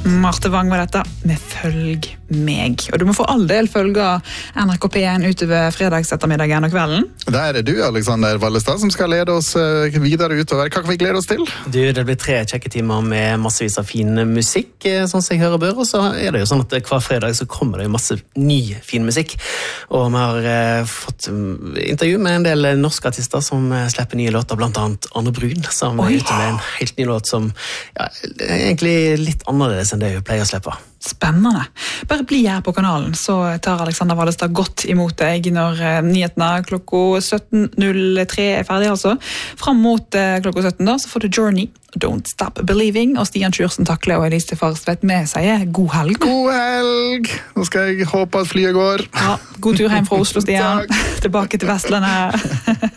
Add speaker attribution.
Speaker 1: Marte Wang var dette med Følg meg. Og du må for all del følge NRK P1 utover fredagsettermiddagen og kvelden.
Speaker 2: Der du, Alexander Vallestad, som skal lede oss videre utover. Hva kan vi glede oss til?
Speaker 3: Du, det blir 3 kjekke timer med massevis av fin musikk, sånn som jeg hører bør. Og så er det jo sånn at hver fredag så kommer det jo masse ny fin musikk. Og vi har fått intervju med en del norske artister som slipper nye låter, blant annet Anne Brun, som er ute med en helt ny låt som er egentlig litt annerledes enn det hun pleier å slippe.
Speaker 1: Spennende. Bare bli her på kanalen, så tar Alexander Vallestad godt imot deg når nyhetene klokka 17.03 er ferdig, altså. Fram mot klokka 17 da, så får du Journey, Don't Stop Believing, og Stian Kjørsen Takle og Elise Farsvedt med sier god helg.
Speaker 2: God helg! Nå skal jeg håpe at flyet går.
Speaker 1: Ja, god tur hjem fra Oslo, Stian. Tilbake til Vestlandet.